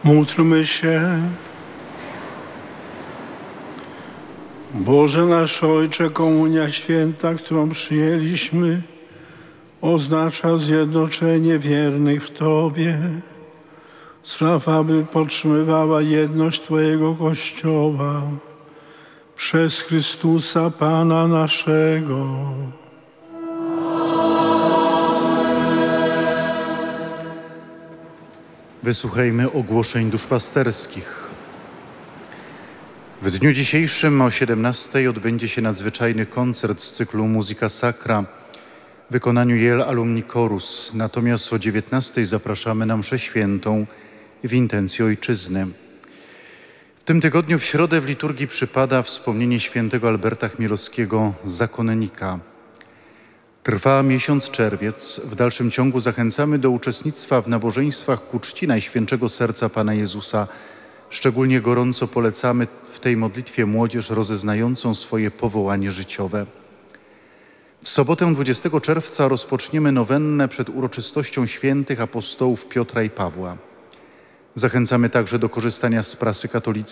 Módlmy się. Boże nasz Ojcze, komunia święta, którą przyjęliśmy, oznacza zjednoczenie wiernych w Tobie. Spraw, aby podtrzymywała jedność Twojego Kościoła przez Chrystusa Pana naszego. Wysłuchajmy ogłoszeń duszpasterskich. W dniu dzisiejszym o 17:00 odbędzie się nadzwyczajny koncert z cyklu Musica Sacra w wykonaniu Yale Alumni Chorus. Natomiast o 19:00 zapraszamy na mszę świętą w intencji Ojczyzny. W tym tygodniu w środę w liturgii przypada wspomnienie świętego Alberta Chmielowskiego, zakonnika. Trwa miesiąc czerwiec. W dalszym ciągu zachęcamy do uczestnictwa w nabożeństwach ku czci Najświętszego Serca Pana Jezusa. Szczególnie gorąco polecamy w tej modlitwie młodzież rozeznającą swoje powołanie życiowe. W sobotę 20 czerwca rozpoczniemy nowennę przed uroczystością świętych apostołów Piotra i Pawła. Zachęcamy także do korzystania z prasy katolickiej